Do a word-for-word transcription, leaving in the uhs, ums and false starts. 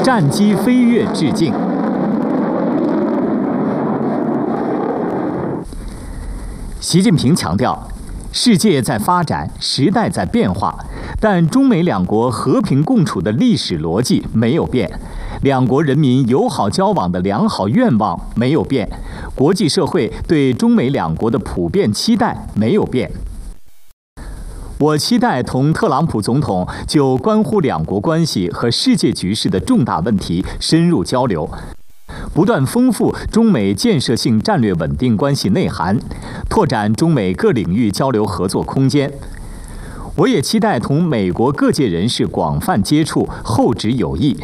战机飞跃致敬。习近平强调，世界在发展，时代在变化，但中美两国和平共处的历史逻辑没有变，两国人民友好交往的良好愿望没有变，国际社会对中美两国的普遍期待没有变。我期待同特朗普总统就关乎两国关系和世界局势的重大问题深入交流，不断丰富中美建设性战略稳定关系内涵，拓展中美各领域交流合作空间。我也期待同美国各界人士广泛接触，厚植友谊，